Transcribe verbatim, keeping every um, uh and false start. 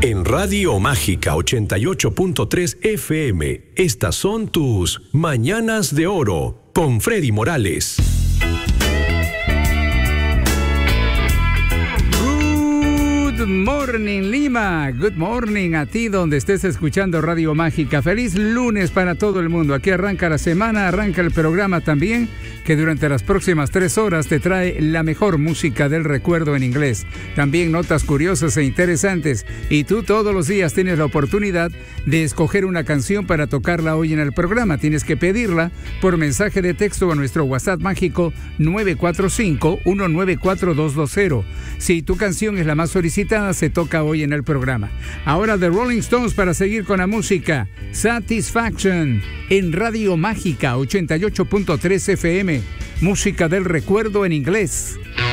En Radio Mágica ochenta y ocho punto tres F M, estas son tus Mañanas de Oro con Freddy Morales. Good morning, Lima. Good morning a ti donde estés escuchando Radio Mágica. Feliz lunes para todo el mundo. Aquí arranca la semana, arranca el programa también, que durante las próximas tres horas te trae la mejor música del recuerdo en inglés. También notas curiosas e interesantes. Y tú todos los días tienes la oportunidad de escoger una canción para tocarla hoy en el programa. Tienes que pedirla por mensaje de texto a nuestro WhatsApp mágico nueve cuatro cinco, uno nueve cuatro, dos dos cero. Si tu canción es la más solicitada, se toca hoy en el programa. Ahora The Rolling Stones para seguir con la música. Satisfaction en Radio Mágica ochenta y ocho punto tres F M. Música del recuerdo en inglés.